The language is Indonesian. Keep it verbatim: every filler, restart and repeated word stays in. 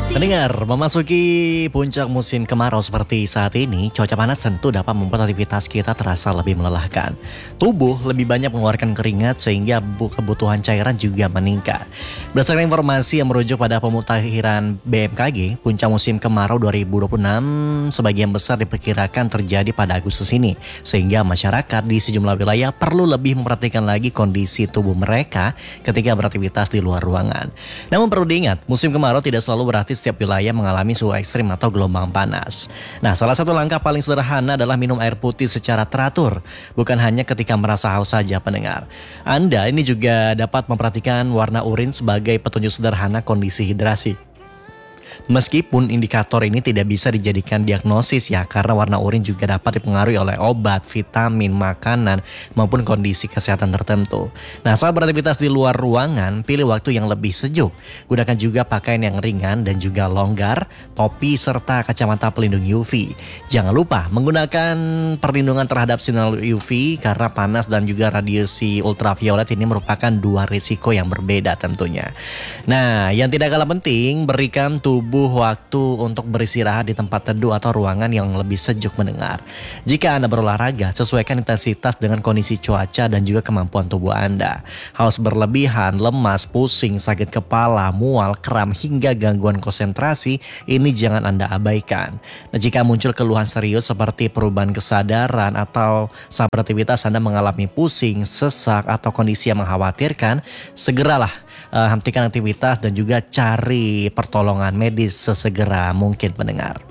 Pendengar, memasuki puncak musim kemarau seperti saat ini, cuaca panas tentu dapat membuat aktivitas kita terasa lebih melelahkan. Tubuh lebih banyak mengeluarkan keringat sehingga bu- kebutuhan cairan juga meningkat. Berdasarkan informasi yang merujuk pada pemutakhiran B M K G, puncak musim kemarau dua ribu dua puluh enam sebagian besar diperkirakan terjadi pada Agustus ini, sehingga masyarakat di sejumlah wilayah perlu lebih memperhatikan lagi kondisi tubuh mereka ketika beraktivitas di luar ruangan. Namun perlu diingat, musim kemarau tidak selalu berarti setiap wilayah mengalami suhu ekstrim atau gelombang panas. Nah, salah satu langkah paling sederhana adalah minum air putih secara teratur, bukan hanya ketika merasa haus saja, pendengar. Anda ini juga dapat memperhatikan warna urin sebagai petunjuk sederhana kondisi hidrasi. Meskipun indikator ini tidak bisa dijadikan diagnosis ya, karena warna urin juga dapat dipengaruhi oleh obat, vitamin, makanan, maupun kondisi kesehatan tertentu. Nah, saat beraktivitas di luar ruangan, pilih waktu yang lebih sejuk. Gunakan juga pakaian yang ringan dan juga longgar, topi serta kacamata pelindung U V. Jangan lupa menggunakan perlindungan terhadap sinar U V karena panas dan juga radiasi ultraviolet ini merupakan dua risiko yang berbeda tentunya. Nah, yang tidak kalah penting, berikan tubuh waktu untuk beristirahat di tempat teduh atau ruangan yang lebih sejuk, mendengar. Jika Anda berolahraga, sesuaikan intensitas dengan kondisi cuaca dan juga kemampuan tubuh Anda. Haus berlebihan, lemas, pusing, sakit kepala, mual, kram, hingga gangguan konsentrasi, ini jangan Anda abaikan. Nah, jika muncul keluhan serius seperti perubahan kesadaran atau saat beraktivitas Anda mengalami pusing, sesak, atau kondisi yang mengkhawatirkan, segeralah uh, hentikan aktivitas dan juga cari pertolongan medis sesegera mungkin, pendengar.